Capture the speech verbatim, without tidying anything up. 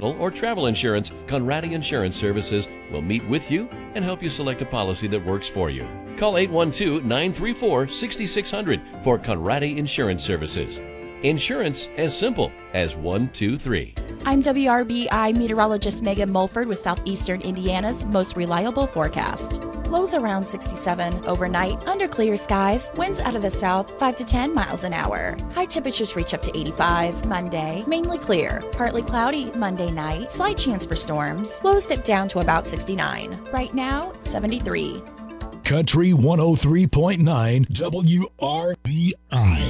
medical, or travel insurance, Conradi Insurance Services will meet with you and help you select a policy that works for you. Call eight one two, nine three four, six six zero zero for Conradi Insurance Services. Insurance as simple as one, two, three. I'm W R B I meteorologist Megan Mulford with Southeastern Indiana's most reliable forecast. Lows around sixty-seven overnight, under clear skies, winds out of the south five to ten miles an hour. High temperatures reach up to eighty-five Monday, mainly clear. Partly cloudy Monday night, slight chance for storms. Lows dip down to about sixty-nine. Right now, seventy-three. Country one oh three point nine W R B I.